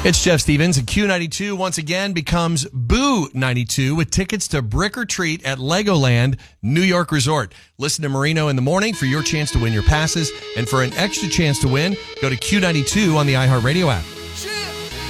It's Jeff Stevens, and Q92 once again becomes Boo 92 with tickets to Brick or Treat at Legoland New York Resort. Listen to Marino in the morning for your chance to win your passes, and for an extra chance to win, go to Q92 on the iHeartRadio app.